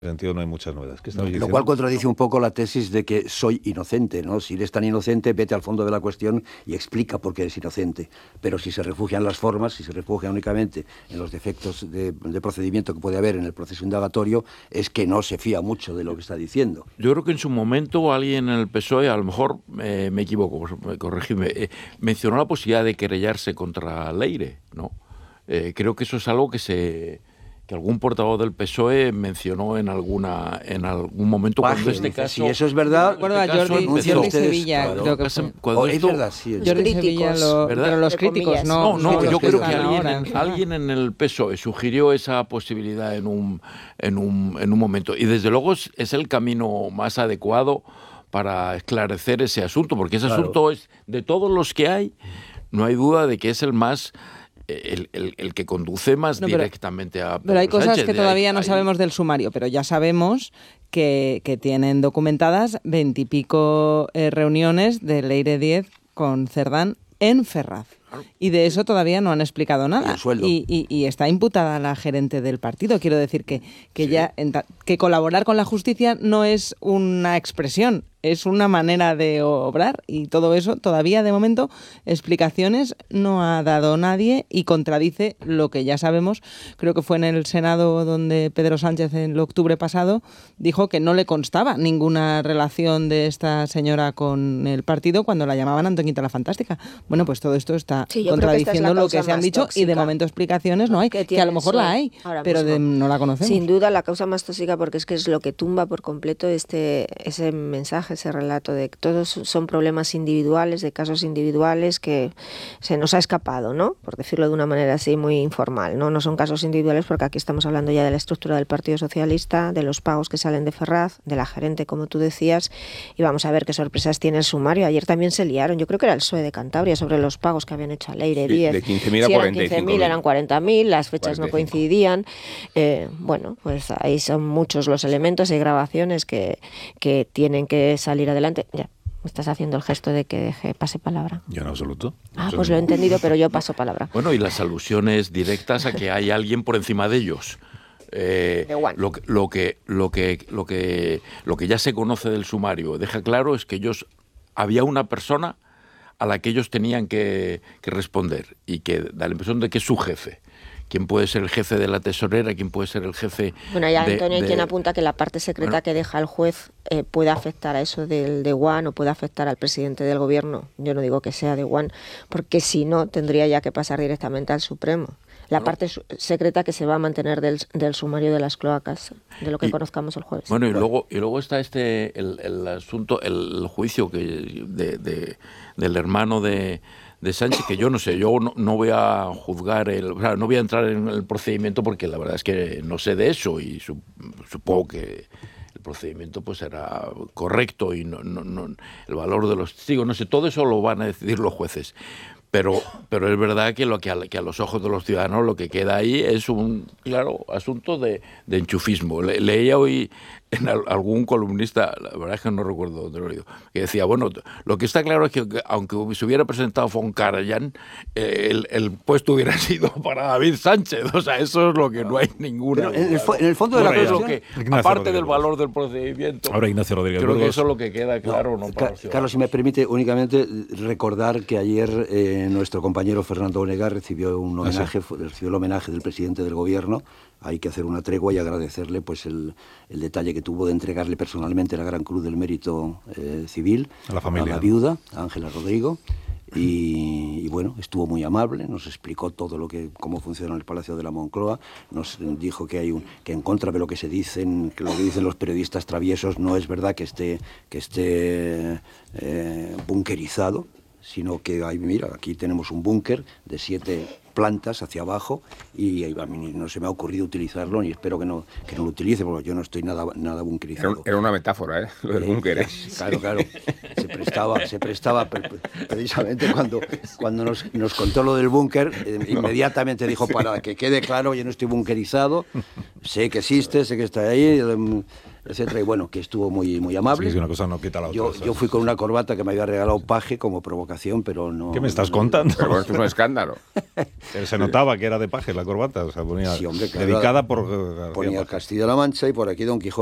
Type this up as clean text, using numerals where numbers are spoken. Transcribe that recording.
En ese sentido no hay muchas novedades. ¿Qué estabais Lo diciendo? cual contradice un poco la tesis de que soy inocente, ¿no? Si eres tan inocente, vete al fondo de la cuestión y explica por qué eres inocente. Pero si se refugian las formas, si se refugia únicamente en los defectos de procedimiento que puede haber en el proceso indagatorio, es que no se fía mucho de lo que está diciendo. Yo creo que en su momento alguien en el PSOE, a lo mejor me equivoco, corregidme, mencionó la posibilidad de querellarse contra Leire, ¿no? Creo que eso es algo que algún portavoz del PSOE mencionó en algún momento cuando este caso... Si eso es verdad, recuerdo a Jordi Sevilla, creo que fue. Es verdad, sí. Jordi Sevilla, pero los críticos no. No, yo creo que ahora. alguien en el PSOE sugirió esa posibilidad en un momento. Y desde luego es el camino más adecuado para esclarecer ese asunto, porque ese asunto es, de todos los que hay, no hay duda de que es el más... El que conduce más directamente a Pedro Pero hay cosas Sánchez. que todavía no sabemos del sumario, pero ya sabemos que tienen documentadas 20 y pico reuniones de Leire Díez con Cerdán en Ferraz. Y de eso todavía no han explicado nada. Y está imputada la gerente del partido. Quiero decir que colaborar con la justicia no es una expresión, es una manera de obrar, y todo eso todavía de momento explicaciones no ha dado nadie y contradice lo que ya sabemos. Creo que fue en el Senado donde Pedro Sánchez en el octubre pasado dijo que no le constaba ninguna relación de esta señora con el partido cuando la llamaban Antoñita la Fantástica. Bueno, pues todo esto está contradiciendo lo que se han dicho tóxica. Y de momento explicaciones no hay, que a lo mejor la hay, pero no la conocemos. Sin duda la causa más tóxica, porque es que es lo que tumba por completo ese mensaje, ese relato de que todos son problemas individuales, de casos individuales que se nos ha escapado, ¿no? Por decirlo de una manera así muy informal, ¿no? No son casos individuales porque aquí estamos hablando ya de la estructura del Partido Socialista, de los pagos que salen de Ferraz, de la gerente, como tú decías, y vamos a ver qué sorpresas tiene el sumario. Ayer también se liaron, yo creo que era el PSOE de Cantabria, sobre los pagos que habían hecho a Leire Díez. De 15.000 a 45.000. Si eran 15.000, eran 40.000, las fechas 45. No coincidían. Bueno, pues ahí son muchos los elementos y grabaciones que tienen que salir adelante. Ya, me estás haciendo el gesto de que pase palabra. Yo en absoluto. Pues lo he entendido, pero yo paso palabra. Bueno, y las alusiones directas a que hay alguien por encima de ellos. Lo que ya se conoce del sumario deja claro es que había una persona a la que ellos tenían que responder y que da la impresión de que es su jefe. ¿Quién puede ser el jefe de la tesorera? ¿Quién puede ser el jefe? Bueno, ya Antonio hay quien apunta que la parte secreta que deja el juez puede afectar a eso del de One o puede afectar al presidente del gobierno. Yo no digo que sea de One, porque si no tendría ya que pasar directamente al Supremo. La parte secreta que se va a mantener del sumario de las cloacas, de lo que conozcamos el jueves. Bueno, y luego está el asunto, el juicio del hermano de Sánchez, que yo no sé, yo no voy a juzgar, no voy a entrar en el procedimiento porque la verdad es que no sé de eso y supongo que el procedimiento pues será correcto y no el valor de los testigos, no sé, todo eso lo van a decidir los jueces. Pero es verdad que a los ojos de los ciudadanos lo que queda ahí es un claro asunto de enchufismo. Leía hoy en algún columnista, la verdad es que no recuerdo dónde lo he leído, que decía, bueno, lo que está claro es que aunque se hubiera presentado von Karajan, el puesto hubiera sido para David Sánchez. O sea, eso es lo que no hay ninguna duda. En el fondo de la cuestión, aparte del valor del procedimiento, ahora Ignacio Rodríguez creo que eso es lo que queda claro. Carlos, si me permite únicamente recordar que ayer nuestro compañero Fernando Onega recibió el homenaje del presidente del gobierno. Hay que hacer una tregua y agradecerle pues el detalle que tuvo de entregarle personalmente la Gran Cruz del Mérito Civil a la familia, a la viuda, a Ángela Rodrigo. Y bueno, estuvo muy amable, nos explicó todo cómo funciona el Palacio de la Moncloa, nos dijo que en contra de lo que se dicen, que lo que dicen los periodistas traviesos, no es verdad que esté bunkerizado, sino que aquí tenemos un búnker de 7 plantas hacia abajo y a mí no se me ha ocurrido utilizarlo y espero que no lo utilice porque yo no estoy nada bunkerizado. Era una metáfora, lo del búnker. Claro. Se prestaba precisamente cuando nos contó lo del búnker, inmediatamente dijo, para que quede claro, yo no estoy bunkerizado, sé que existe, sé que está ahí. etcétera, y bueno, que estuvo muy amable. Sí, una cosa no quita la otra. Yo fui con una corbata que me había regalado Paje como provocación, pero no... ¿Qué me estás contando? Pero bueno, esto es un escándalo. Se notaba que era de Paje la corbata, o sea, ponía Sí, hombre, claro, dedicada por... ponía el Castillo de la Mancha y por aquí Don Quijote.